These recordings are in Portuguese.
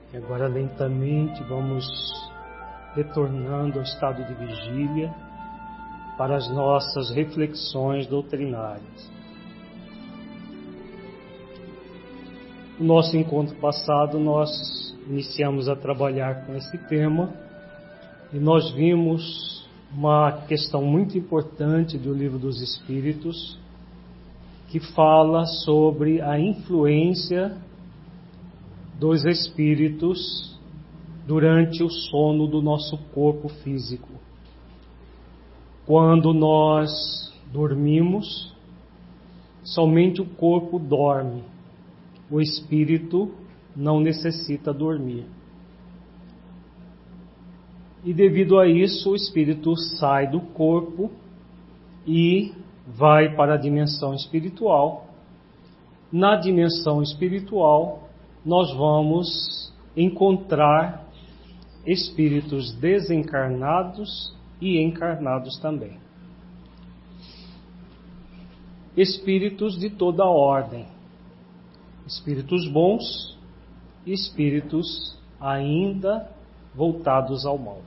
E agora lentamente vamos retornando ao estado de vigília para as nossas reflexões doutrinárias. No nosso encontro passado nós iniciamos a trabalhar com esse tema e nós vimos uma questão muito importante do Livro dos Espíritos que fala sobre a influência dos espíritos durante o sono do nosso corpo físico. Quando nós dormimos, somente o corpo dorme, o espírito não necessita dormir. E devido a isso, o espírito sai do corpo e vai para a dimensão espiritual. Na dimensão espiritual, nós vamos encontrar espíritos desencarnados e encarnados também. Espíritos de toda ordem. Espíritos bons e espíritos ainda voltados ao mal.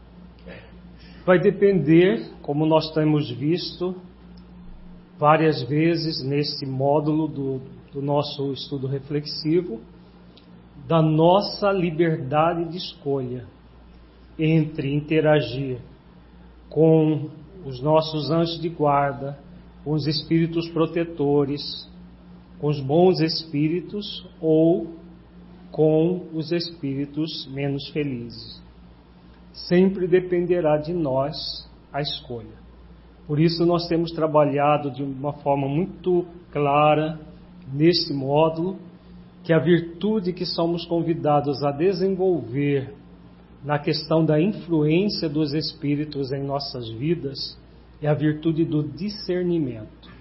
Vai depender, como nós temos visto várias vezes nesse módulo do nosso estudo reflexivo, da nossa liberdade de escolha entre interagir com os nossos anjos de guarda, com os espíritos protetores, com os bons espíritos ou com os espíritos menos felizes. Sempre dependerá de nós a escolha. Por isso nós temos trabalhado de uma forma muito clara neste módulo que a virtude que somos convidados a desenvolver na questão da influência dos espíritos em nossas vidas é a virtude do discernimento.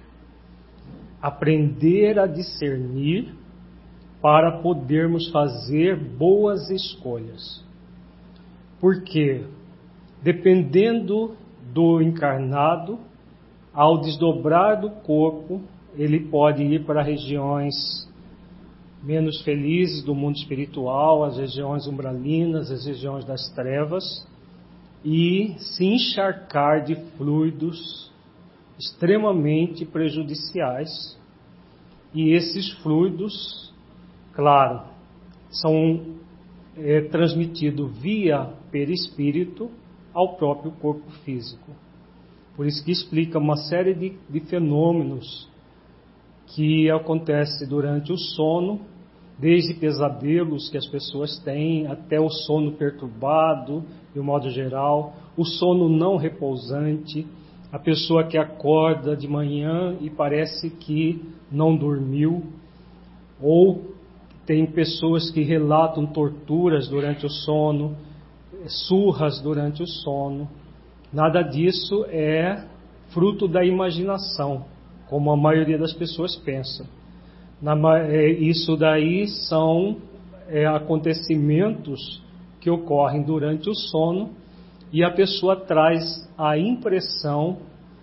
Aprender a discernir para podermos fazer boas escolhas. Porque, dependendo do encarnado, ao desdobrar do corpo, ele pode ir para regiões menos felizes do mundo espiritual, as regiões umbralinas, as regiões das trevas, e se encharcar de fluidos extremamente prejudiciais. E esses fluidos, claro, são transmitidos via perispírito ao próprio corpo físico. Por isso que explica uma série de fenômenos que acontece durante o sono, desde pesadelos que as pessoas têm, até o sono perturbado, de um modo geral, o sono não repousante, a pessoa que acorda de manhã e parece que não dormiu, ou tem pessoas que relatam torturas durante o sono, surras durante o sono. Nada disso é fruto da imaginação, como a maioria das pessoas pensa. Isso daí são acontecimentos que ocorrem durante o sono e a pessoa traz a impressão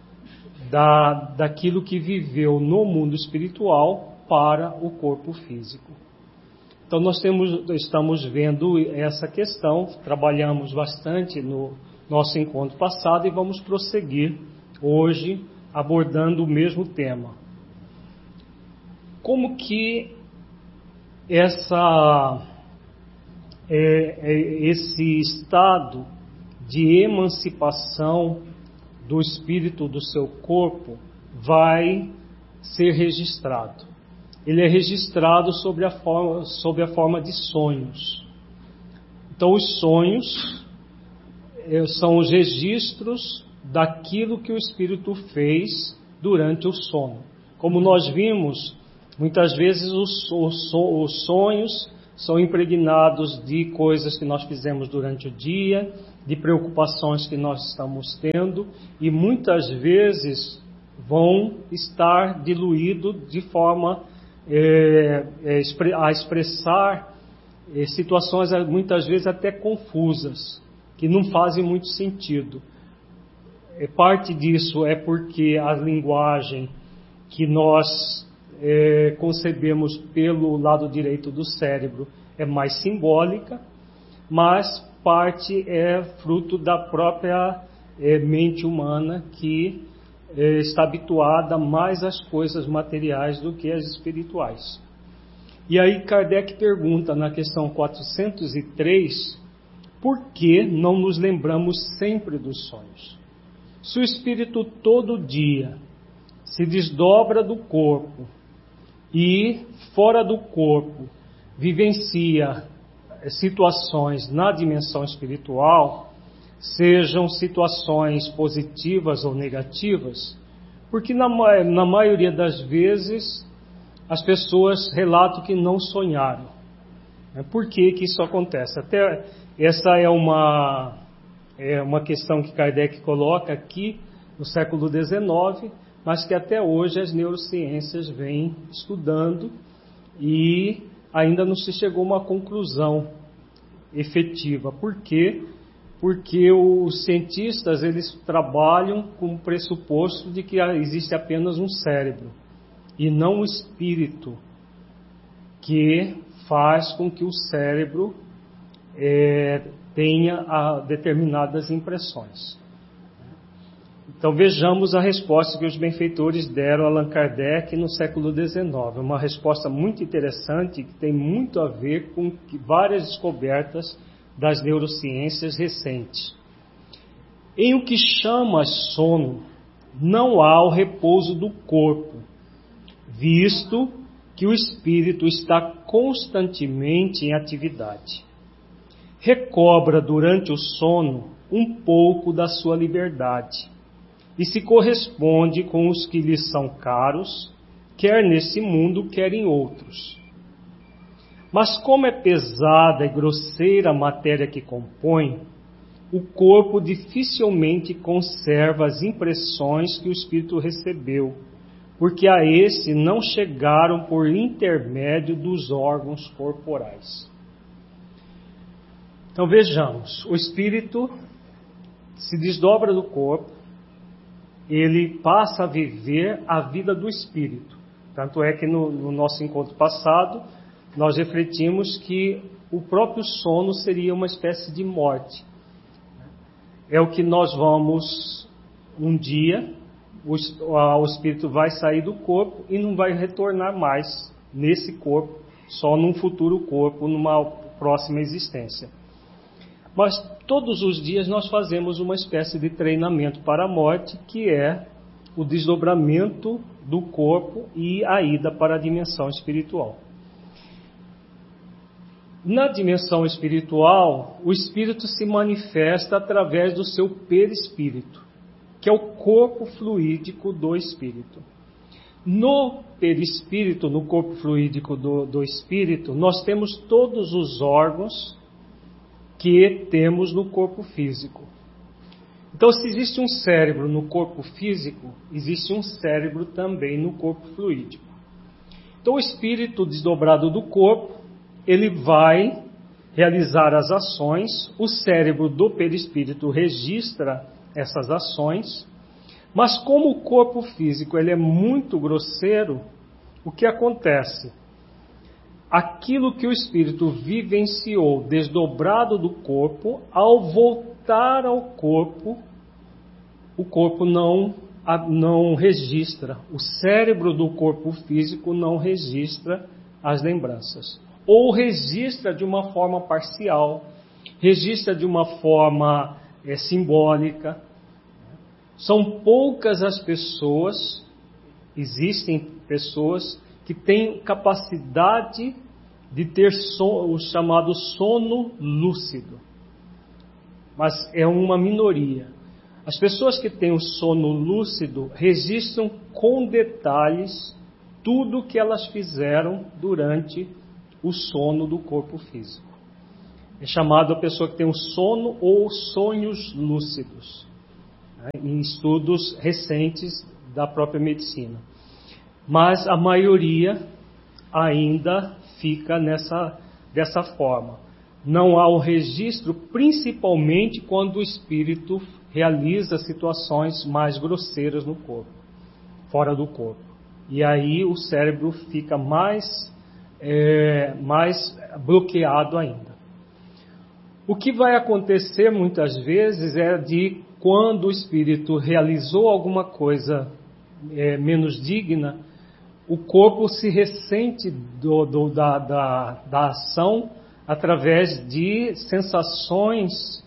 daquilo que viveu no mundo espiritual para o corpo físico. Então nós estamos vendo essa questão, trabalhamos bastante no nosso encontro passado e vamos prosseguir hoje abordando o mesmo tema. Como que esse estado de emancipação do espírito do seu corpo vai ser registrado? Ele é registrado sob a forma de sonhos. Então os sonhos são os registros daquilo que o espírito fez durante o sono. Como nós vimos, muitas vezes os sonhos são impregnados de coisas que nós fizemos durante o dia, de preocupações que nós estamos tendo, e muitas vezes vão estar diluídos de forma a expressar situações muitas vezes até confusas, que não fazem muito sentido. Parte disso é porque a linguagem que nós concebemos pelo lado direito do cérebro é mais simbólica, mas parte é fruto da própria mente humana que está habituada mais às coisas materiais do que às espirituais. E aí Kardec pergunta na questão 403, por que não nos lembramos sempre dos sonhos? Se o espírito todo dia se desdobra do corpo e fora do corpo vivencia situações na dimensão espiritual, sejam situações positivas ou negativas, porque na maioria das vezes as pessoas relatam que não sonharam. Por que que isso acontece? Até essa é uma questão que Kardec coloca aqui no século XIX, mas que até hoje as neurociências vêm estudando e ainda não se chegou a uma conclusão efetiva. Por quê? Porque os cientistas eles trabalham com o pressuposto de que existe apenas um cérebro e não o espírito que faz com que o cérebro tenha determinadas impressões. Então vejamos a resposta que os benfeitores deram a Allan Kardec no século XIX. Uma resposta muito interessante que tem muito a ver com várias descobertas das neurociências recentes. Em o que chama sono, não há o repouso do corpo, visto que o espírito está constantemente em atividade. Recobra durante o sono um pouco da sua liberdade e se corresponde com os que lhe são caros, quer nesse mundo, quer em outros. Mas como é pesada e grosseira a matéria que compõe, o corpo dificilmente conserva as impressões que o espírito recebeu, porque a esse não chegaram por intermédio dos órgãos corporais. Então vejamos, o espírito se desdobra do corpo, ele passa a viver a vida do espírito. Tanto é que no nosso encontro passado, nós refletimos que o próprio sono seria uma espécie de morte. É o que nós vamos, um dia, o espírito vai sair do corpo e não vai retornar mais nesse corpo, só num futuro corpo, numa próxima existência. Mas todos os dias nós fazemos uma espécie de treinamento para a morte, que é o desdobramento do corpo e a ida para a dimensão espiritual. Na dimensão espiritual, o espírito se manifesta através do seu perispírito, que é o corpo fluídico do espírito. No perispírito, no corpo fluídico do espírito, nós temos todos os órgãos que temos no corpo físico. Então, se existe um cérebro no corpo físico, existe um cérebro também no corpo fluídico. Então, o espírito desdobrado do corpo, ele vai realizar as ações, o cérebro do perispírito registra essas ações, mas como o corpo físico ele é muito grosseiro, o que acontece? Aquilo que o espírito vivenciou desdobrado do corpo, ao voltar ao corpo, o corpo não registra, o cérebro do corpo físico não registra as lembranças. Ou registra de uma forma parcial, registra de uma forma simbólica. São poucas as pessoas, existem pessoas que têm capacidade de ter o chamado sono lúcido. Mas é uma minoria. As pessoas que têm o sono lúcido registram com detalhes tudo o que elas fizeram durante o sono do corpo físico. É chamado a pessoa que tem o sono ou sonhos lúcidos, né, em estudos recentes da própria medicina. Mas a maioria ainda fica dessa forma. Não há o registro, principalmente quando o espírito realiza situações mais grosseiras no corpo, fora do corpo. e aí o cérebro fica mais bloqueado ainda. O que vai acontecer muitas vezes é de quando o espírito realizou alguma coisa menos digna, o corpo se ressente da ação através de sensações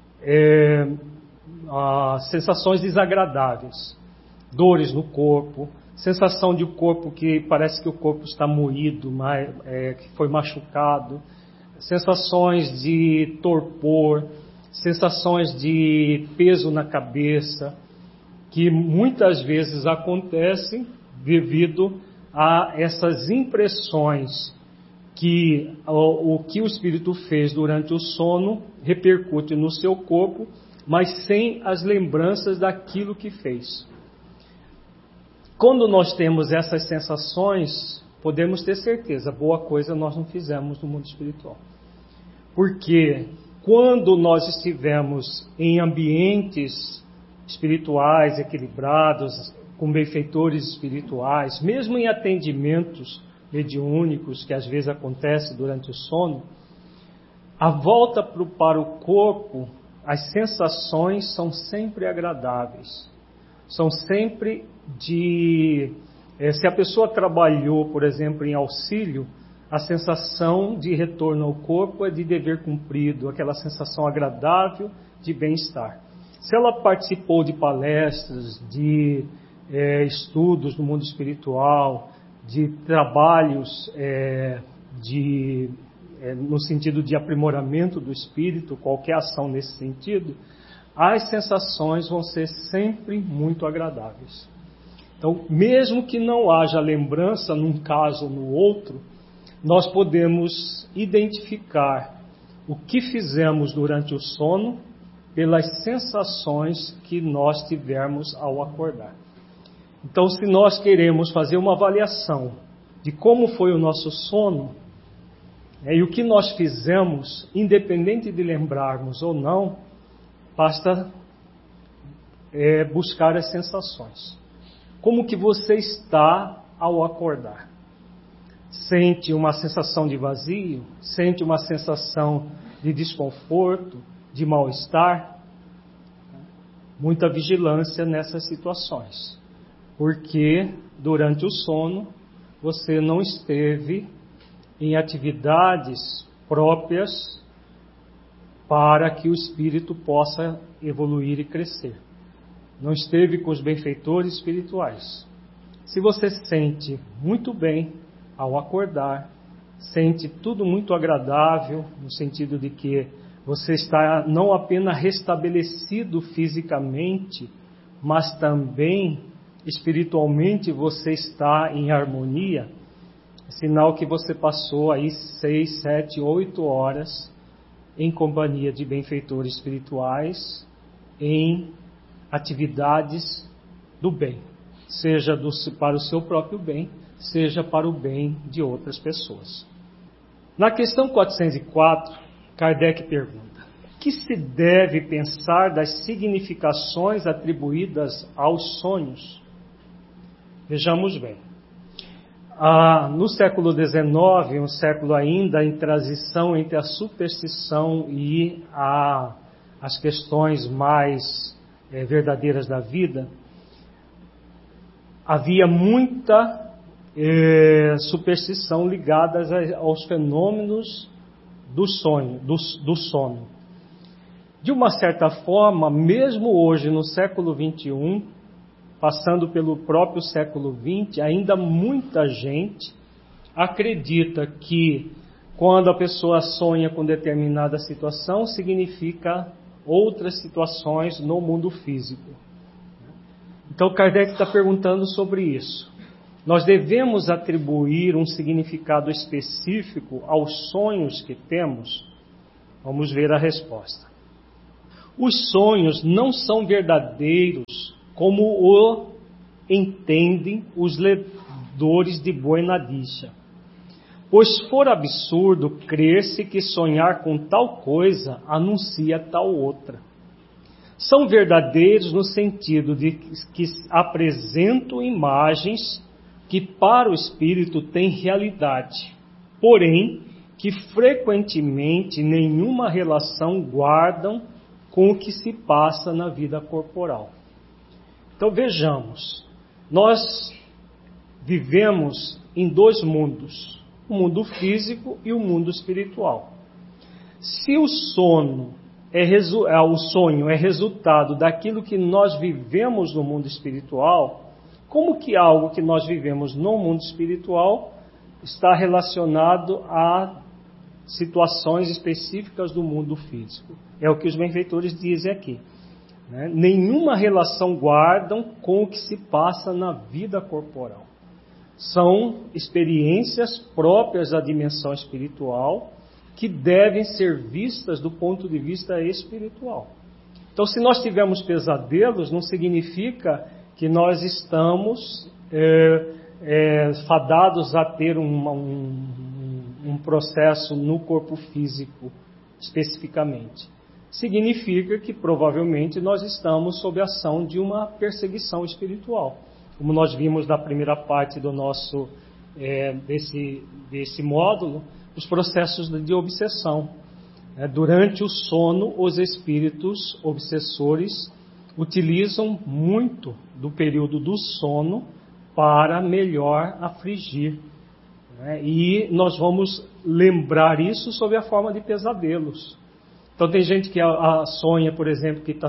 desagradáveis, dores no corpo, sensação de corpo que parece que o corpo está moído, que foi machucado, sensações de torpor, sensações de peso na cabeça, que muitas vezes acontecem devido a essas impressões que o que o espírito fez durante o sono repercute no seu corpo, mas sem as lembranças daquilo que fez. Quando nós temos essas sensações, podemos ter certeza, boa coisa nós não fizemos no mundo espiritual. Porque quando nós estivermos em ambientes espirituais equilibrados, com benfeitores espirituais, mesmo em atendimentos mediúnicos, que às vezes acontece durante o sono, a volta para o corpo, as sensações são sempre agradáveis. São sempre se a pessoa trabalhou, por exemplo, em auxílio, a sensação de retorno ao corpo é de dever cumprido, aquela sensação agradável de bem-estar. Se ela participou de palestras, de estudos no mundo espiritual, de trabalhos no sentido de aprimoramento do espírito, qualquer ação nesse sentido, as sensações vão ser sempre muito agradáveis. Então, mesmo que não haja lembrança num caso ou no outro, nós podemos identificar o que fizemos durante o sono pelas sensações que nós tivermos ao acordar. Então, se nós queremos fazer uma avaliação de como foi o nosso sono, e o que nós fizemos, independente de lembrarmos ou não, basta buscar as sensações. Como que você está ao acordar? Sente uma sensação de vazio? Sente uma sensação de desconforto, de mal-estar? Muita vigilância nessas situações, porque durante o sono você não esteve em atividades próprias para que o espírito possa evoluir e crescer. Não esteve com os benfeitores espirituais. Se você sente muito bem ao acordar, sente tudo muito agradável, no sentido de que você está não apenas restabelecido fisicamente, mas também espiritualmente você está em harmonia, sinal que você passou aí 6, 7, 8 horas em companhia de benfeitores espirituais, em atividades do bem, seja para o seu próprio bem, seja para o bem de outras pessoas. Na questão 404, Kardec pergunta: que se deve pensar das significações atribuídas aos sonhos? Vejamos bem. No século XIX, um século ainda em transição entre a superstição e as questões mais verdadeiras da vida, havia muita superstição ligada aos fenômenos do sono. De uma certa forma, mesmo hoje no século XXI, passando pelo próprio século XX, ainda muita gente acredita que quando a pessoa sonha com determinada situação, significa outras situações no mundo físico. Então Kardec está perguntando sobre isso. Nós devemos atribuir um significado específico aos sonhos que temos? Vamos ver a resposta. Os sonhos não são verdadeiros como o entendem os ledores de boinadicha. Pois for absurdo crer-se que sonhar com tal coisa anuncia tal outra. São verdadeiros no sentido de que apresentam imagens que para o espírito têm realidade, porém que frequentemente nenhuma relação guardam com o que se passa na vida corporal. Então vejamos, nós vivemos em dois mundos, o mundo físico e o mundo espiritual. Se o sonho é resultado daquilo que nós vivemos no mundo espiritual, como que algo que nós vivemos no mundo espiritual está relacionado a situações específicas do mundo físico? É o que os benfeitores dizem aqui. Né? Nenhuma relação guardam com o que se passa na vida corporal. São experiências próprias da dimensão espiritual que devem ser vistas do ponto de vista espiritual. Então, se nós tivermos pesadelos, não significa que nós estamos fadados a ter um processo no corpo físico, especificamente. Significa que provavelmente nós estamos sob a ação de uma perseguição espiritual. Como nós vimos na primeira parte do nosso desse módulo, os processos de obsessão. Durante o sono, os espíritos obsessores utilizam muito do período do sono para melhor afligir. E nós vamos lembrar isso sob a forma de pesadelos. Então tem gente que sonha, por exemplo, que está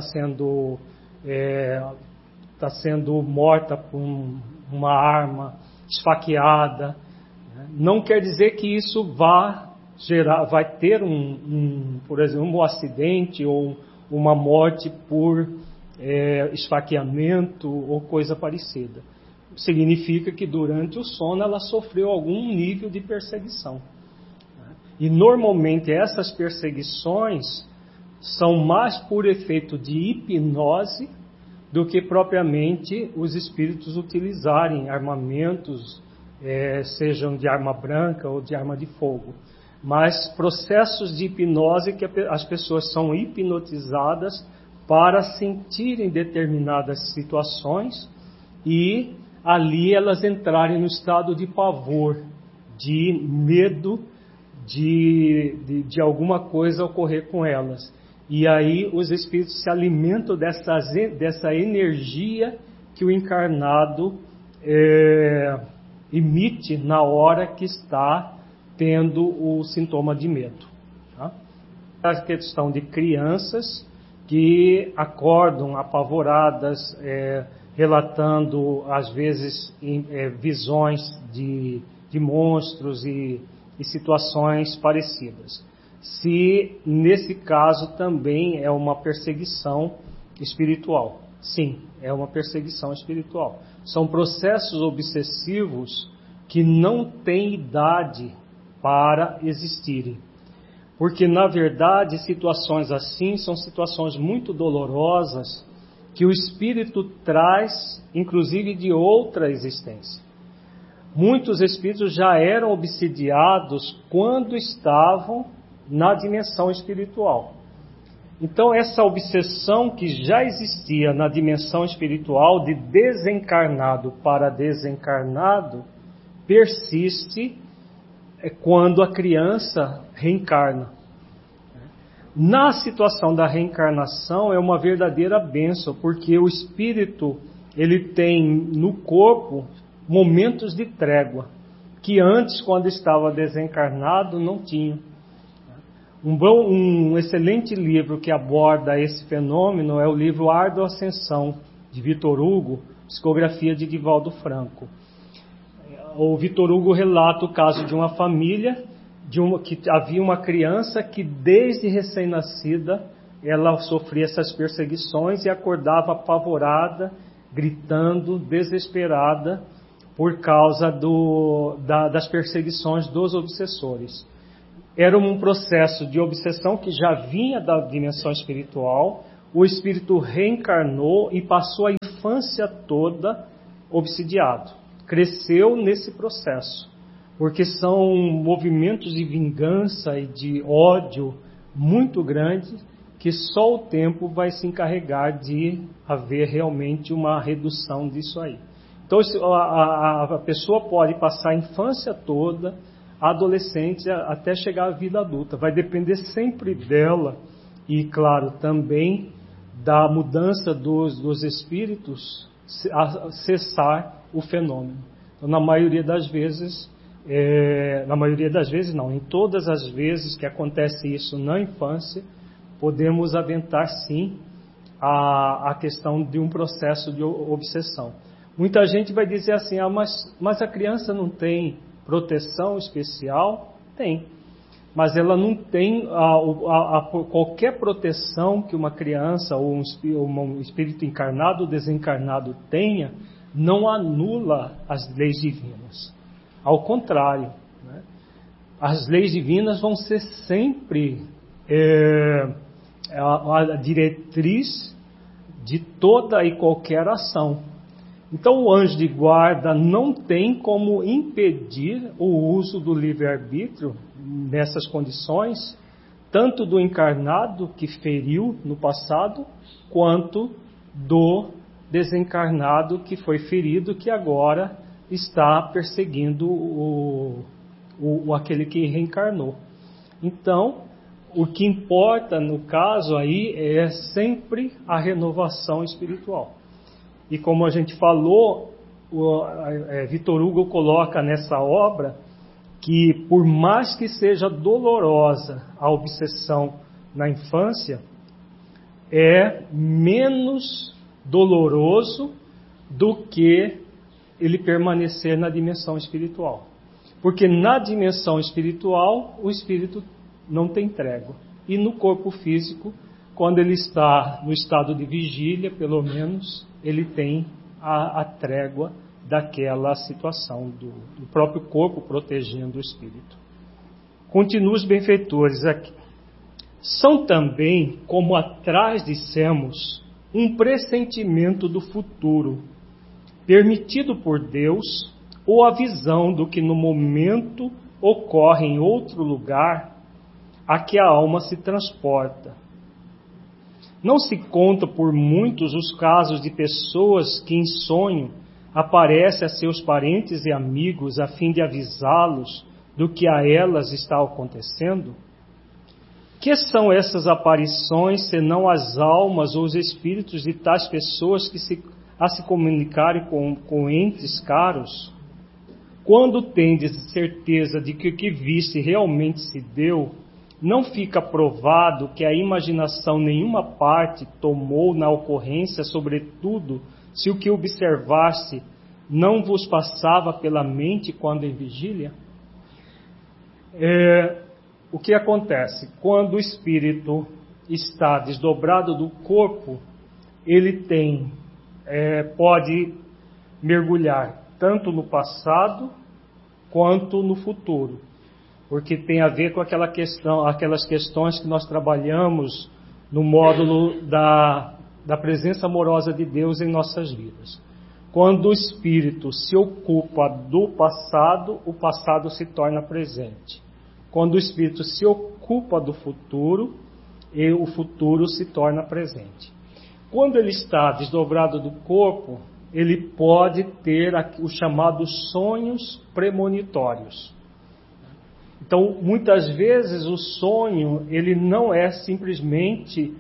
sendo morta por uma arma, esfaqueada. Não quer dizer que isso vai ter por exemplo, um acidente ou uma morte por esfaqueamento ou coisa parecida. Significa que durante o sono ela sofreu algum nível de perseguição. E normalmente essas perseguições são mais por efeito de hipnose do que propriamente os espíritos utilizarem armamentos, sejam de arma branca ou de arma de fogo. Mas processos de hipnose que as pessoas são hipnotizadas para sentirem determinadas situações e ali elas entrarem no estado de pavor, de medo de alguma coisa ocorrer com elas. E aí os espíritos se alimentam dessa energia que o encarnado emite na hora que está tendo o sintoma de medo. Tá? A questão de crianças que acordam apavoradas, relatando às vezes visões de monstros e situações parecidas. Se nesse caso também é uma perseguição espiritual. Sim, é uma perseguição espiritual. São processos obsessivos que não têm idade para existirem. Porque, na verdade, situações assim são situações muito dolorosas que o espírito traz, inclusive, de outra existência. Muitos espíritos já eram obsidiados quando estavam na dimensão espiritual. Então, essa obsessão que já existia na dimensão espiritual, de desencarnado para desencarnado, persiste quando a criança reencarna. Na situação da reencarnação é uma verdadeira bênção, porque o espírito ele tem no corpo momentos de trégua, que antes, quando estava desencarnado, não tinha. Um excelente livro que aborda esse fenômeno é o livro Árdua Ascensão, de Vitor Hugo, psicografia de Divaldo Franco. O Vitor Hugo relata o caso de uma família, que havia uma criança que desde recém-nascida ela sofria essas perseguições e acordava apavorada, gritando, desesperada, por causa das perseguições dos obsessores. Era um processo de obsessão que já vinha da dimensão espiritual, o espírito reencarnou e passou a infância toda obsidiado. Cresceu nesse processo, porque são movimentos de vingança e de ódio muito grandes que só o tempo vai se encarregar de haver realmente uma redução disso aí. Então, Então a pessoa pode passar a infância toda, a adolescente, até chegar à vida adulta. Vai depender sempre dela e, claro, também da mudança dos espíritos a cessar o fenômeno. Então, na maioria das vezes não, em todas as vezes que acontece isso na infância, podemos aventar sim a questão de um processo de obsessão. Muita gente vai dizer assim, mas a criança não tem proteção especial? Tem. Mas ela não tem qualquer proteção que uma criança ou um espírito encarnado ou desencarnado tenha, não anula as leis divinas. Ao contrário, né? As leis divinas vão ser sempre a diretriz de toda e qualquer ação. Então o anjo de guarda não tem como impedir o uso do livre-arbítrio nessas condições, tanto do encarnado que feriu no passado, quanto do desencarnado que foi ferido, que agora está perseguindo aquele que reencarnou. Então, o que importa no caso aí é sempre a renovação espiritual. E como a gente falou, Vitor Hugo coloca nessa obra que, por mais que seja dolorosa a obsessão na infância, é menos doloroso do que ele permanecer na dimensão espiritual. Porque na dimensão espiritual, o espírito não tem trégua. E no corpo físico, quando ele está no estado de vigília, pelo menos, ele tem a trégua daquela situação do próprio corpo protegendo o espírito. Continua os benfeitores aqui. São também, como atrás dissemos, um pressentimento do futuro, permitido por Deus, ou a visão do que no momento ocorre em outro lugar, a que a alma se transporta. Não se conta por muitos os casos de pessoas que em sonho aparecem a seus parentes e amigos a fim de avisá-los do que a elas está acontecendo? Que são essas aparições, senão as almas ou os espíritos de tais pessoas que se comunicarem com entes caros? Quando tendes certeza de que o que viste realmente se deu, não fica provado que a imaginação nenhuma parte tomou na ocorrência, sobretudo, se o que observaste não vos passava pela mente quando em vigília? O que acontece? Quando o espírito está desdobrado do corpo, ele pode mergulhar tanto no passado quanto no futuro. Porque tem a ver com aquelas questões que nós trabalhamos no módulo da presença amorosa de Deus em nossas vidas. Quando o espírito se ocupa do passado, o passado se torna presente. Quando o espírito se ocupa do futuro, o futuro se torna presente. Quando ele está desdobrado do corpo, ele pode ter os chamados sonhos premonitórios. Então, muitas vezes o sonho, ele não é simplesmente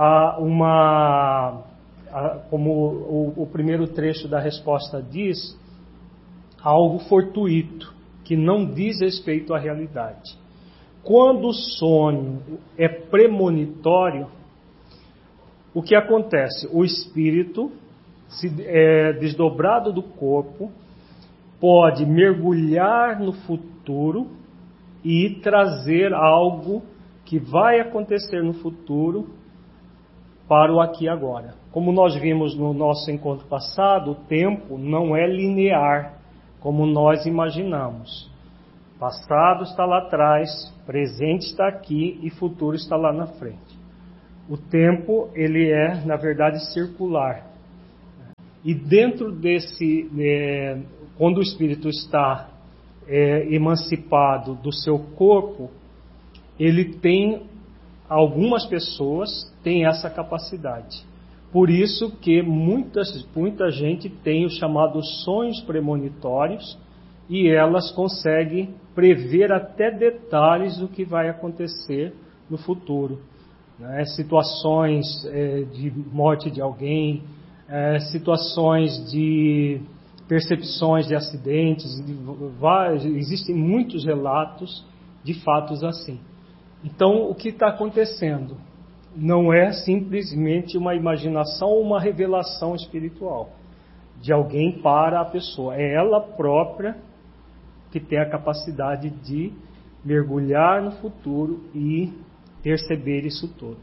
como o primeiro trecho da resposta diz, algo fortuito, que não diz respeito à realidade. Quando o sonho é premonitório, o que acontece? O espírito, desdobrado do corpo, pode mergulhar no futuro e trazer algo que vai acontecer no futuro para o aqui e agora. Como nós vimos no nosso encontro passado, o tempo não é linear, como nós imaginamos. Passado está lá atrás, presente está aqui e futuro está lá na frente. O tempo, ele é, na verdade, circular. E dentro desse, quando o espírito está emancipado do seu corpo, algumas pessoas têm essa capacidade. Por isso que muita gente tem os chamados sonhos premonitórios e elas conseguem prever até detalhes do que vai acontecer no futuro. Né? Situações de morte de alguém, situações de percepções de acidentes, existem muitos relatos de fatos assim. Então, o que está acontecendo? Não é simplesmente uma imaginação ou uma revelação espiritual de alguém para a pessoa. É ela própria que tem a capacidade de mergulhar no futuro e perceber isso tudo.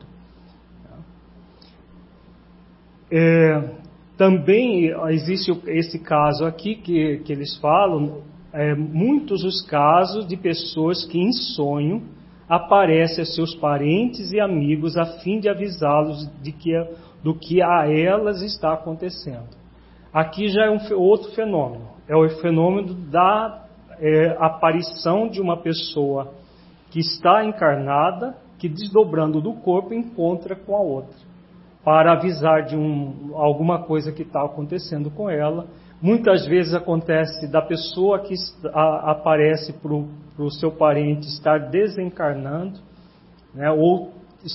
Também existe esse caso aqui que eles falam, muitos os casos de pessoas que em sonho aparecem a seus parentes e amigos a fim de avisá-los do que a elas está acontecendo. Aqui já é outro fenômeno, é o fenômeno da aparição de uma pessoa que está encarnada, que desdobrando do corpo encontra com a outra, para avisar de alguma coisa que está acontecendo com ela. Muitas vezes acontece da pessoa que aparece para o seu parente estar desencarnando, né, ou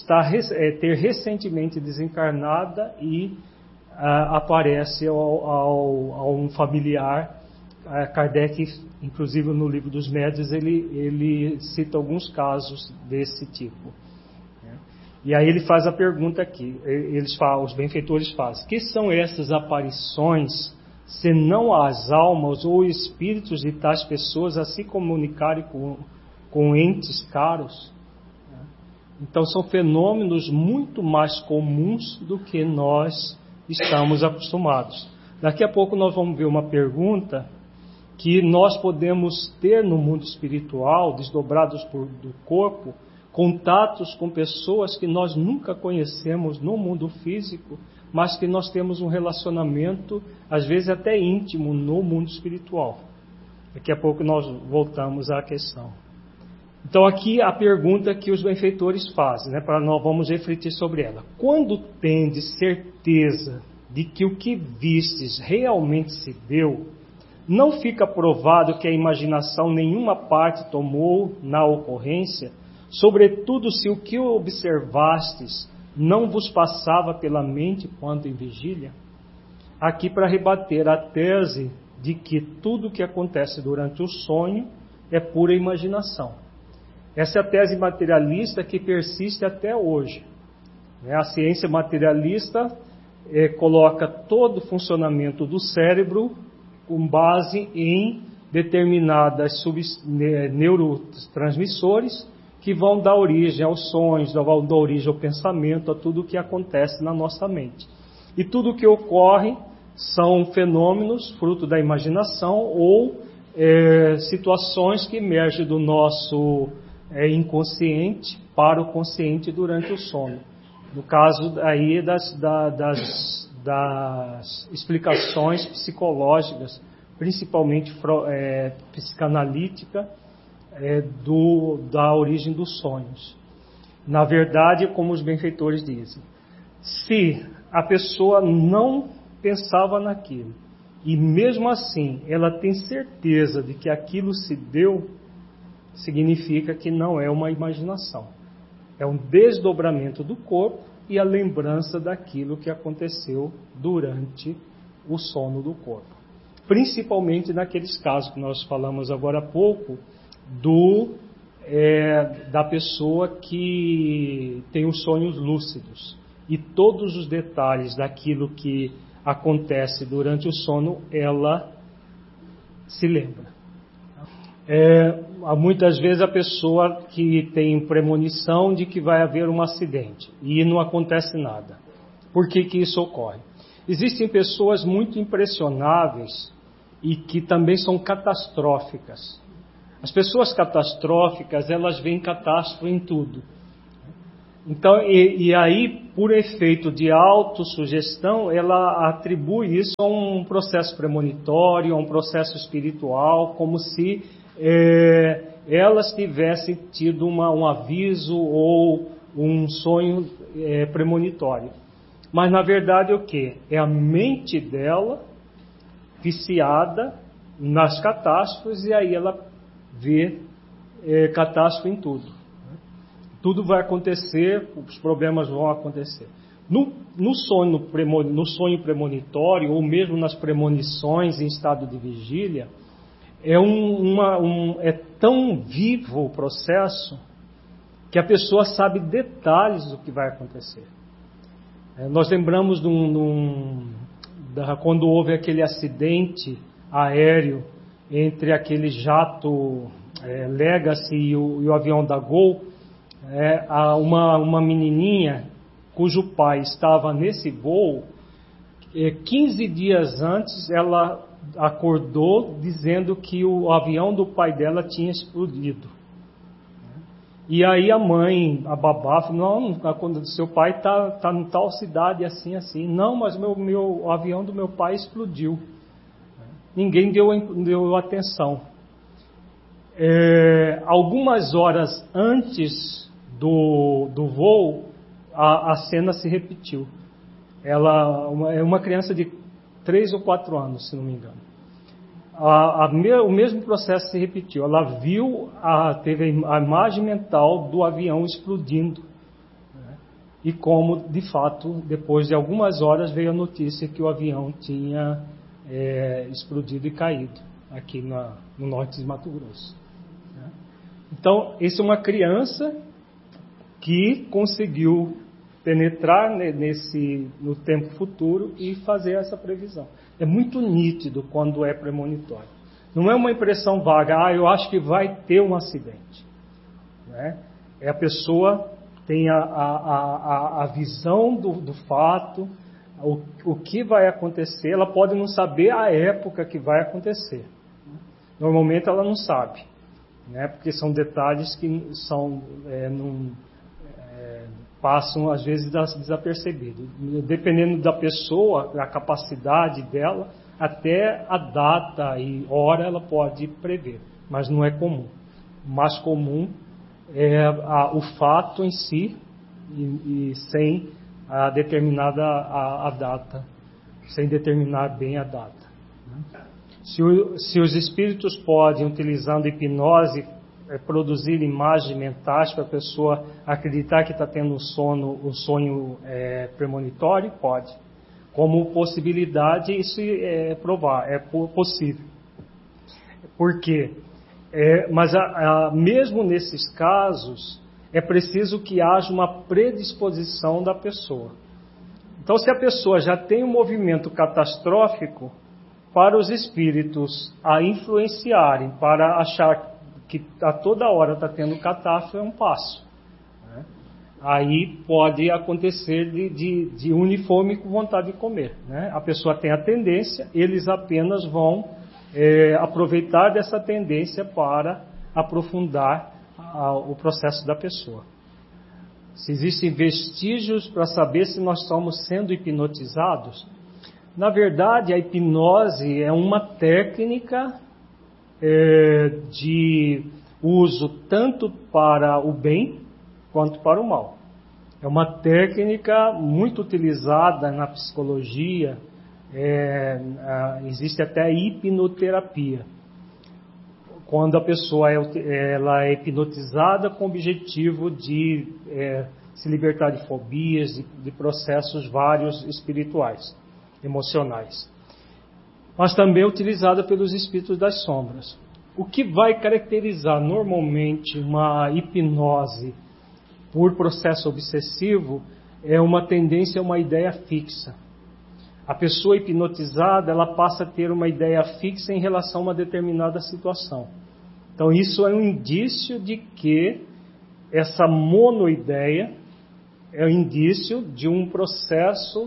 ter recentemente desencarnada e aparece a um familiar. Kardec, inclusive no livro dos Médiuns, ele cita alguns casos desse tipo. Né? E aí ele faz a pergunta aqui, os benfeitores fazem: que são essas aparições, senão as almas ou espíritos de tais pessoas a se comunicarem com entes caros? Então são fenômenos muito mais comuns do que nós estamos acostumados. Daqui a pouco nós vamos ver uma pergunta que nós podemos ter no mundo espiritual, desdobrados do corpo, contatos com pessoas que nós nunca conhecemos no mundo físico, mas que nós temos um relacionamento, às vezes até íntimo, no mundo espiritual. Daqui a pouco nós voltamos à questão. Então aqui a pergunta que os benfeitores fazem, né, para nós vamos refletir sobre ela. Quando tendes certeza de que o que vistes realmente se deu, não fica provado que a imaginação nenhuma parte tomou na ocorrência, sobretudo se o que observastes não vos passava pela mente quando em vigília? Aqui para rebater a tese de que tudo o que acontece durante o sonho é pura imaginação. Essa é a tese materialista que persiste até hoje. A ciência materialista coloca todo o funcionamento do cérebro com base em determinadas neurotransmissores que vão dar origem aos sonhos, vão dar origem ao pensamento, a tudo o que acontece na nossa mente. E tudo o que ocorre são fenômenos fruto da imaginação ou situações que emergem do nosso inconsciente para o consciente durante o sono. No caso aí das explicações psicológicas, principalmente psicanalítica, da origem dos sonhos. Na verdade, como os benfeitores dizem, se a pessoa não pensava naquilo, e mesmo assim ela tem certeza de que aquilo se deu, significa que não é uma imaginação. É um desdobramento do corpo e a lembrança daquilo que aconteceu durante o sono do corpo. Principalmente naqueles casos que nós falamos agora há pouco, da pessoa que tem os sonhos lúcidos. E todos os detalhes daquilo que acontece durante o sono, ela se lembra. Muitas vezes a pessoa que tem premonição de que vai haver um acidente e não acontece nada. Por que isso ocorre? Existem pessoas muito impressionáveis e que também são catastróficas. As pessoas catastróficas, elas veem catástrofe em tudo. Então, e aí, por efeito de autossugestão, ela atribui isso a um processo premonitório, a um processo espiritual, como se elas tivessem tido um aviso ou um sonho premonitório. Mas na verdade o que? É a mente dela viciada nas catástrofes, e aí ela vê catástrofe em tudo. Tudo vai acontecer, os problemas vão acontecer. No sonho premonitório, ou mesmo nas premonições em estado de vigília, é tão vivo o processo que a pessoa sabe detalhes do que vai acontecer. Nós lembramos quando houve aquele acidente aéreo entre aquele jato Legacy e o avião da Gol, uma menininha cujo pai estava nesse voo, 15 dias antes ela acordou dizendo que o avião do pai dela tinha explodido. E aí a mãe, a babá, falou: não, quando seu pai está em tal cidade, assim, assim. Não, mas o avião do meu pai explodiu. Ninguém deu atenção. Algumas horas antes do voo, a cena se repetiu. Ela é uma criança de 3 ou 4 anos, se não me engano. O mesmo processo se repetiu. Ela teve a imagem mental do avião explodindo. E como, de fato, depois de algumas horas veio a notícia que o avião tinha explodido e caído aqui no norte de Mato Grosso. Então, isso é uma criança que conseguiu penetrar no tempo futuro e fazer essa previsão. É muito nítido quando é premonitório. Não é uma impressão vaga: eu acho que vai ter um acidente. A pessoa tem a visão do fato, o que vai acontecer. Ela pode não saber a época que vai acontecer. Normalmente ela não sabe, porque são detalhes que passam às vezes desapercebidos. Dependendo da pessoa, da capacidade dela, até a data e hora ela pode prever, mas não é comum. O mais comum é o fato em si e sem determinada a data, sem determinar bem a data. Se os espíritos podem, utilizando hipnose, produzir imagens mentais para a pessoa acreditar que está tendo um sonho premonitório, pode. Como possibilidade, isso é possível. Por quê? Mas mesmo nesses casos, é preciso que haja uma predisposição da pessoa. Então, se a pessoa já tem um movimento catastrófico, para os espíritos a influenciarem, para achar que a toda hora está tendo catástrofe, é um passo. Aí pode acontecer de uniforme com vontade de comer. A pessoa tem a tendência, eles apenas vão aproveitar dessa tendência para aprofundar o processo da pessoa. Se existem vestígios para saber se nós estamos sendo hipnotizados, na verdade a hipnose é uma técnica de uso tanto para o bem quanto para o mal. É uma técnica muito utilizada na psicologia, existe até a hipnoterapia, quando a pessoa ela é hipnotizada com o objetivo de se libertar de fobias, de processos vários espirituais, emocionais. Mas também é utilizada pelos espíritos das sombras. O que vai caracterizar normalmente uma hipnose por processo obsessivo é uma tendência a uma ideia fixa. A pessoa hipnotizada, ela passa a ter uma ideia fixa em relação a uma determinada situação. Então isso é um indício de que essa monoideia é um indício de um processo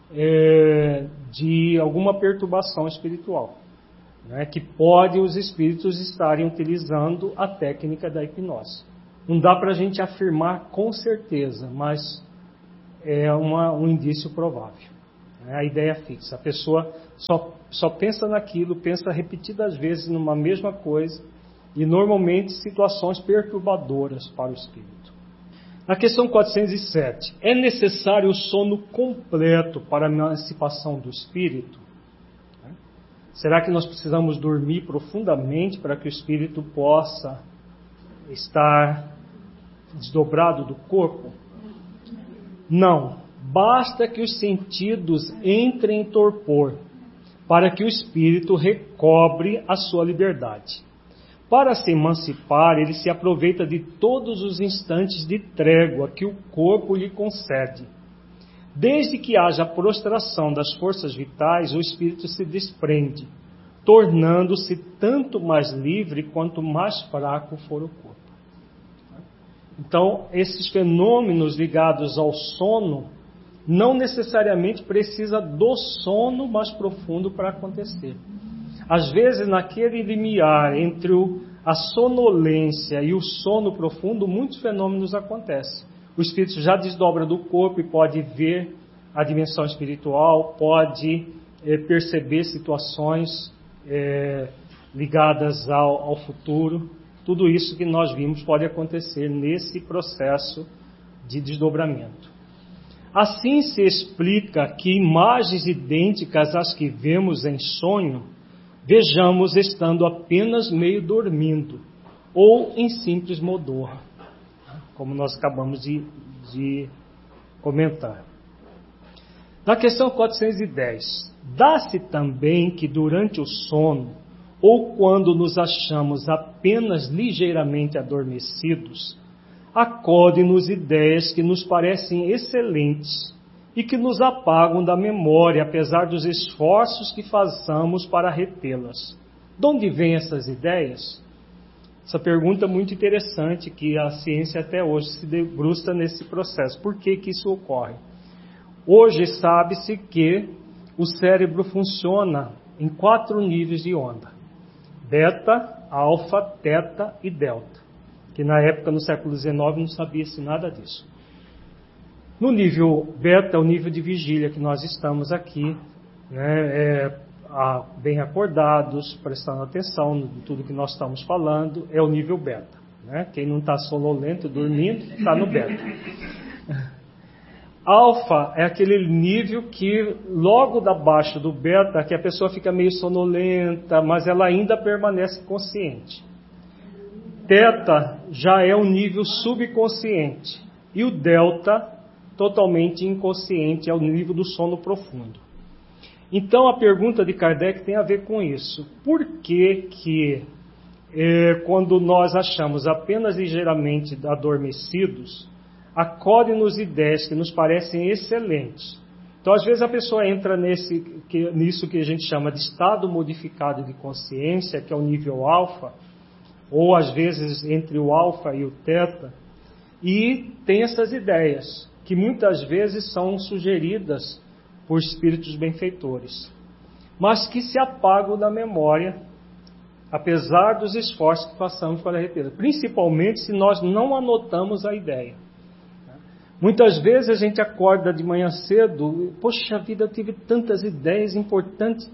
de alguma perturbação espiritual, que pode os espíritos estarem utilizando a técnica da hipnose. Não dá para a gente afirmar com certeza, mas é um indício provável. A ideia fixa. A pessoa só pensa naquilo, pensa repetidas vezes numa mesma coisa, e normalmente situações perturbadoras para o espírito. Na questão 407, é necessário o sono completo para a emancipação do espírito? Será que nós precisamos dormir profundamente para que o espírito possa estar desdobrado do corpo? Não. Basta que os sentidos entrem em torpor para que o espírito recobre a sua liberdade. Para se emancipar, ele se aproveita de todos os instantes de trégua que o corpo lhe concede. Desde que haja prostração das forças vitais, o espírito se desprende, tornando-se tanto mais livre quanto mais fraco for o corpo. Então, esses fenômenos ligados ao sono não necessariamente precisa do sono mais profundo para acontecer. Às vezes, naquele limiar entre a sonolência e o sono profundo, muitos fenômenos acontecem. O espírito já desdobra do corpo e pode ver a dimensão espiritual, pode perceber situações ligadas ao futuro. Tudo isso que nós vimos pode acontecer nesse processo de desdobramento. Assim se explica que imagens idênticas às que vemos em sonho, vejamos estando apenas meio dormindo, ou em simples modorra, como nós acabamos de comentar. Na questão 410, dá-se também que durante o sono, ou quando nos achamos apenas ligeiramente adormecidos, acodem-nos ideias que nos parecem excelentes e que nos apagam da memória, apesar dos esforços que façamos para retê-las. De onde vêm essas ideias? Essa pergunta é muito interessante, que a ciência até hoje se debruça nesse processo. Por que isso ocorre? Hoje sabe-se que o cérebro funciona em 4 níveis de onda: beta, alfa, teta e delta. Que na época, no século XIX, não sabia-se nada disso. No nível beta, é o nível de vigília que nós estamos aqui, né, bem acordados, prestando atenção em tudo que nós estamos falando, é o nível beta. Né? Quem não está sonolento, dormindo, está no beta. Alfa é aquele nível que, logo abaixo do beta, que a pessoa fica meio sonolenta, mas ela ainda permanece consciente. Teta já é um nível subconsciente. E o delta, totalmente inconsciente, é o nível do sono profundo. Então a pergunta de Kardec tem a ver com isso. Por que quando nós achamos apenas ligeiramente adormecidos, acodem-nos ideias que nos parecem excelentes? Então às vezes a pessoa entra nisso que a gente chama de estado modificado de consciência, que é o nível alfa, ou às vezes entre o alfa e o teta, e tem essas ideias, que muitas vezes são sugeridas por espíritos benfeitores, mas que se apagam da memória, apesar dos esforços que passamos para retê-la, principalmente se nós não anotamos a ideia. Muitas vezes a gente acorda de manhã cedo, poxa vida, eu tive tantas ideias importantes.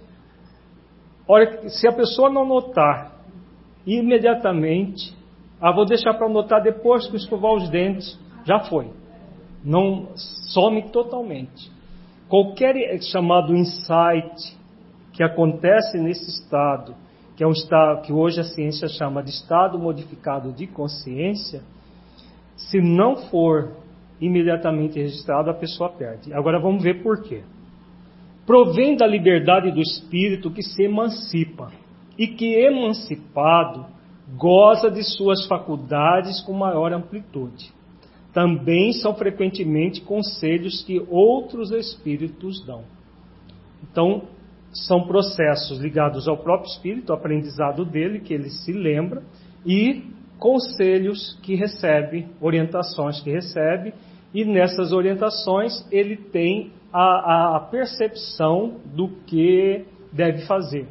Olha, se a pessoa não anotar imediatamente, vou deixar para anotar depois que escovar os dentes, já foi. Não some totalmente. Qualquer chamado insight que acontece nesse estado, que é um estado que hoje a ciência chama de estado modificado de consciência, se não for imediatamente registrado, a pessoa perde. Agora vamos ver por quê. Provém da liberdade do espírito que se emancipa, e que, emancipado, goza de suas faculdades com maior amplitude. Também são frequentemente conselhos que outros espíritos dão. Então, são processos ligados ao próprio espírito, ao aprendizado dele, que ele se lembra, e conselhos que recebe, orientações que recebe, e nessas orientações ele tem a percepção do que deve fazer.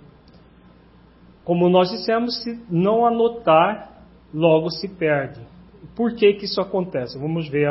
Como nós dissemos, se não anotar, logo se perde. Por que isso acontece? Vamos ver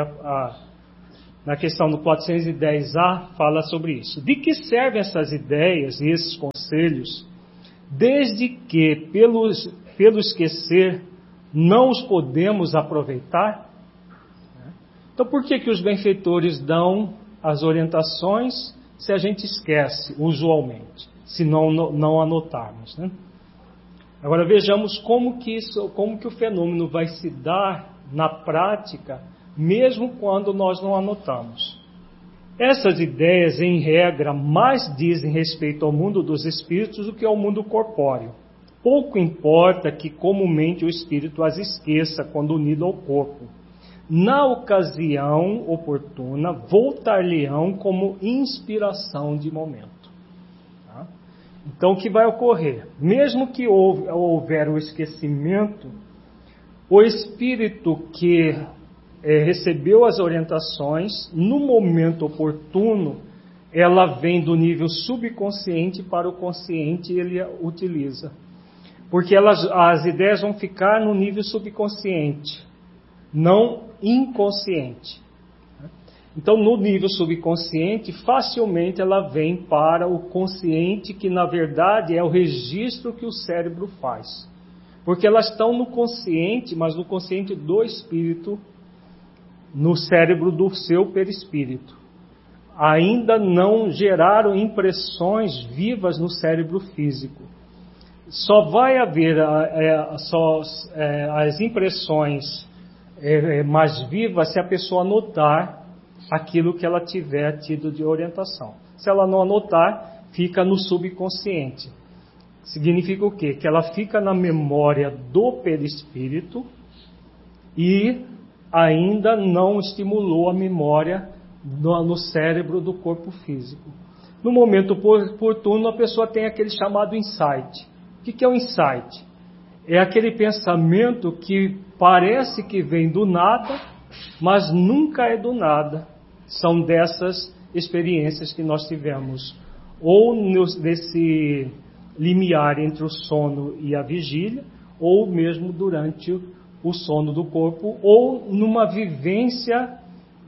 na questão do 410A, fala sobre isso. De que servem essas ideias e esses conselhos, desde que, pelo esquecer, não os podemos aproveitar? Então, por que os benfeitores dão as orientações se a gente esquece, usualmente, se não anotarmos, né? Agora vejamos como que o fenômeno vai se dar na prática, mesmo quando nós não anotamos. Essas ideias, em regra, mais dizem respeito ao mundo dos espíritos do que ao mundo corpóreo. Pouco importa que comumente o espírito as esqueça quando unido ao corpo. Na ocasião oportuna, voltar-lhe-ão como inspiração de momento. Tá? Então, o que vai ocorrer? Mesmo que houver o esquecimento, o espírito que recebeu as orientações, no momento oportuno, ela vem do nível subconsciente para o consciente e ele a utiliza. Porque as ideias vão ficar no nível subconsciente, não inconsciente. Então, no nível subconsciente, facilmente ela vem para o consciente, que na verdade é o registro que o cérebro faz. Porque elas estão no consciente, mas no consciente do espírito, no cérebro do seu perispírito. Ainda não geraram impressões vivas no cérebro físico. Só vai haver as impressões mais vivas se a pessoa anotar aquilo que ela tiver tido de orientação. Se ela não anotar, fica no subconsciente. Significa o quê? Que ela fica na memória do perispírito e ainda não estimulou a memória no cérebro do corpo físico. No momento oportuno, a pessoa tem aquele chamado insight. O que é o insight? É aquele pensamento que parece que vem do nada, mas nunca é do nada. São dessas experiências que nós tivemos, ou nesse limiar entre o sono e a vigília, ou mesmo durante o sono do corpo, ou numa vivência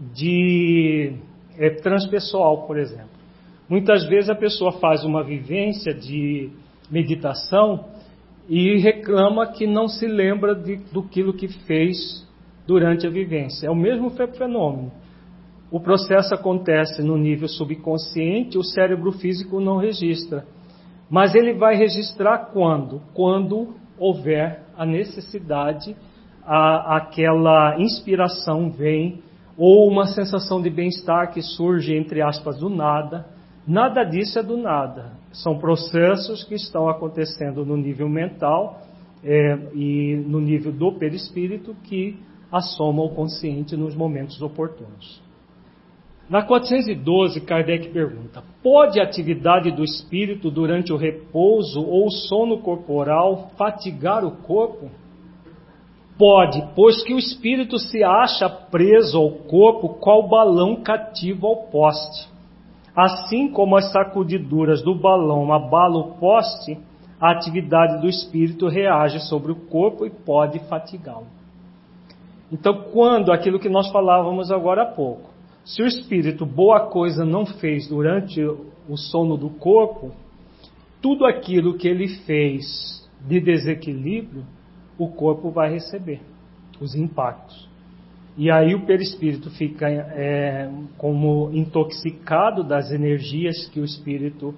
transpessoal, por exemplo. Muitas vezes a pessoa faz uma vivência de meditação e reclama que não se lembra do que fez durante a vivência. É o mesmo fenômeno. O processo acontece no nível subconsciente, o cérebro físico não registra. Mas ele vai registrar quando? Quando houver a necessidade, aquela inspiração vem, ou uma sensação de bem-estar que surge, entre aspas, do nada. Nada disso é do nada. São processos que estão acontecendo no nível mental e no nível do perispírito que assomam o consciente nos momentos oportunos. Na 412, Kardec pergunta: pode a atividade do espírito durante o repouso ou o sono corporal fatigar o corpo? Pode, pois que o espírito se acha preso ao corpo qual balão cativo ao poste. Assim como as sacudiduras do balão abalam o poste, a atividade do espírito reage sobre o corpo e pode fatigá-lo. Então, quando aquilo que nós falávamos agora há pouco, se o espírito boa coisa não fez durante o sono do corpo, tudo aquilo que ele fez de desequilíbrio, o corpo vai receber os impactos. E aí o perispírito fica como intoxicado das energias que o espírito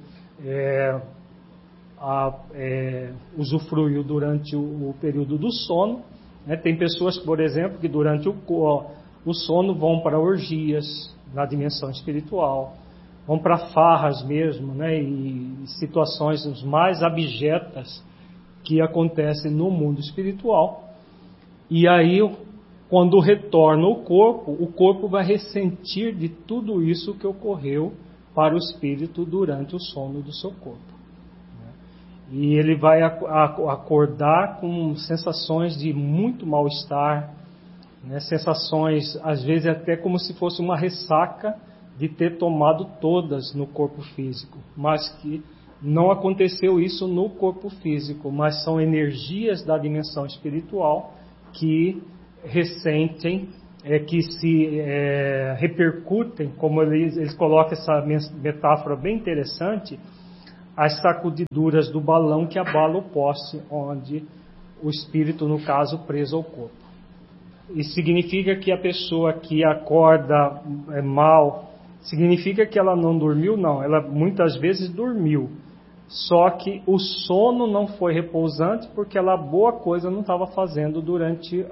usufruiu durante o período do sono. Tem pessoas, por exemplo, que durante o sono vão para orgias na dimensão espiritual, vão para farras mesmo, e situações as mais abjetas que acontecem no mundo espiritual. E aí, quando retorna o corpo vai ressentir de tudo isso que ocorreu para o espírito durante o sono do seu corpo. E ele vai acordar com sensações de muito mal-estar, sensações, às vezes até como se fosse uma ressaca de ter tomado todas no corpo físico, mas que não aconteceu isso no corpo físico, mas são energias da dimensão espiritual que ressentem, que se repercutem, como eles colocam essa metáfora bem interessante, as sacudiduras do balão que abala o poste, onde o espírito, no caso, preso ao corpo. e significa que a pessoa que acorda mal, significa que ela não dormiu? Não, ela muitas vezes dormiu. Só que o sono não foi repousante porque ela boa coisa não estava fazendo durante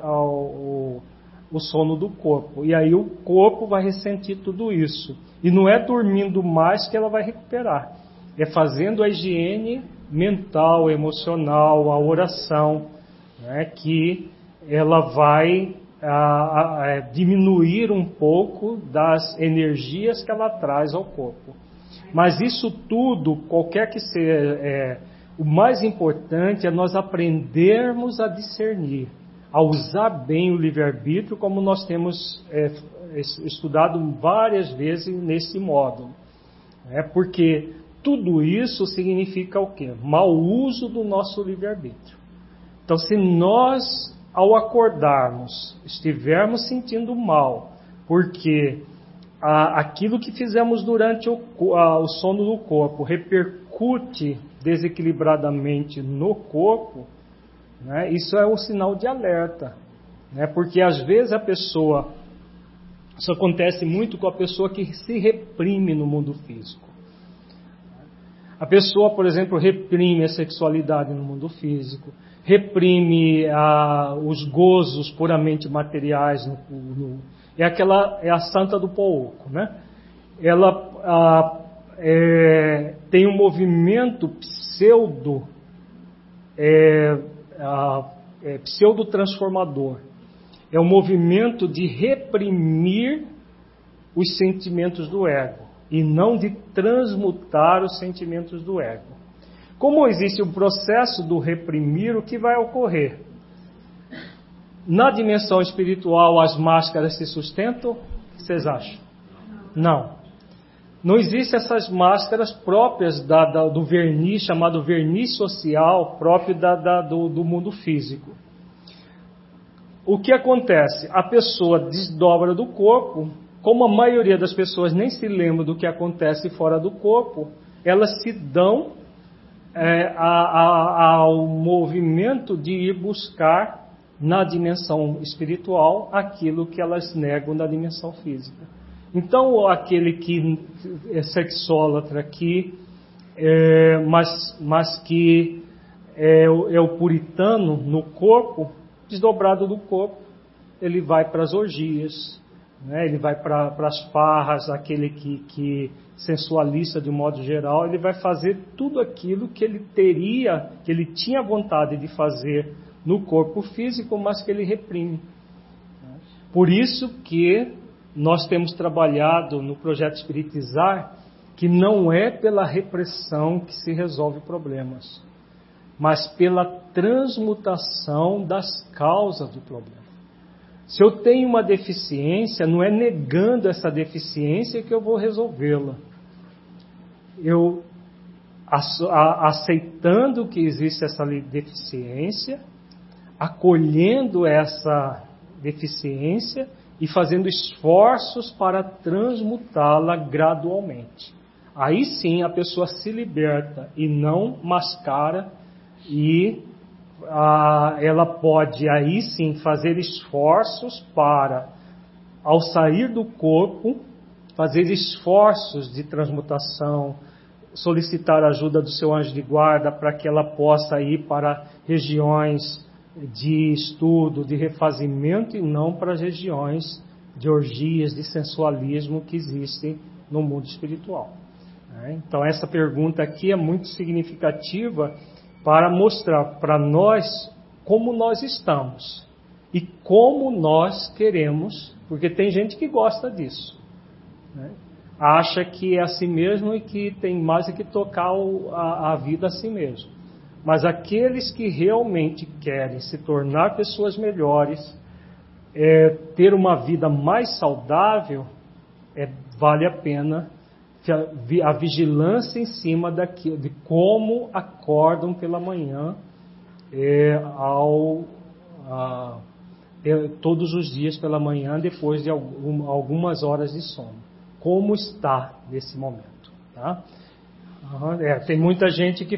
o sono do corpo. E aí o corpo vai ressentir tudo isso. E não é dormindo mais que ela vai recuperar. É fazendo a higiene mental, emocional, a oração, né, que ela vai diminuir um pouco das energias que ela traz ao corpo. Mas isso tudo, qualquer que seja, o mais importante é nós aprendermos a discernir, a usar bem o livre-arbítrio, como nós temos estudado várias vezes nesse módulo. Porque tudo isso significa o quê? Mau uso do nosso livre-arbítrio. Então, se nós, ao acordarmos, estivermos sentindo mal, porque aquilo que fizemos durante o sono do corpo repercute desequilibradamente no corpo, né, isso é um sinal de alerta. Né, porque às vezes isso acontece muito com a pessoa que se reprime no mundo físico. A pessoa, por exemplo, reprime a sexualidade no mundo físico, reprime os gozos puramente materiais é a santa do pouco, né? Ela tem um movimento pseudo transformador. É um movimento de reprimir os sentimentos do ego e não de transmutar os sentimentos do ego. Como existe um processo do reprimir, o que vai ocorrer? Na dimensão espiritual, as máscaras se sustentam? O que vocês acham? Não. Não existem essas máscaras próprias do verniz, chamado verniz social, próprio do mundo físico. O que acontece? A pessoa desdobra do corpo, como a maioria das pessoas nem se lembra do que acontece fora do corpo, elas se dão ao movimento de ir buscar na dimensão espiritual aquilo que elas negam na dimensão física. Então, aquele que é sexólatra aqui, mas que é o puritano no corpo, desdobrado do corpo, ele vai para as orgias, né? Ele vai para as farras, aquele que sensualista de um modo geral, ele vai fazer tudo aquilo que ele tinha vontade de fazer no corpo físico, mas que ele reprime. Por isso que nós temos trabalhado no projeto Espiritizar, que não é pela repressão que se resolve problemas, mas pela transmutação das causas do problema. Se eu tenho uma deficiência, não é negando essa deficiência que eu vou resolvê-la. Eu aceitando que existe essa deficiência, acolhendo essa deficiência e fazendo esforços para transmutá-la gradualmente. Aí sim a pessoa se liberta e não mascara, e ela pode aí sim fazer esforços para, ao sair do corpo, fazer esforços de transmutação, solicitar a ajuda do seu anjo de guarda para que ela possa ir para regiões de estudo, de refazimento, e não para as regiões de orgias, de sensualismo que existem no mundo espiritual. Então essa pergunta aqui é muito significativa para mostrar para nós como nós estamos e como nós queremos, porque tem gente que gosta disso, né? Acha que é assim mesmo e que tem mais que tocar a vida a si mesmo. Mas aqueles que realmente querem se tornar pessoas melhores, ter uma vida mais saudável, vale a pena a vigilância em cima de como acordam pela manhã, todos os dias pela manhã, depois de algumas horas de sono. Como está nesse momento, tá? Tem muita gente que